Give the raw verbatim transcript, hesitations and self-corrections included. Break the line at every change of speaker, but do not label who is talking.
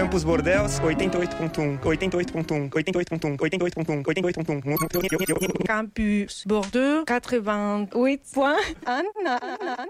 Campus Bordeaux, oitenta e oito ponto um, oitenta e oito ponto um, oitenta e oito ponto um, oitenta e oito ponto um, oitenta e oito ponto um.
Campus Bordeaux, quatre-vingt-huit point un.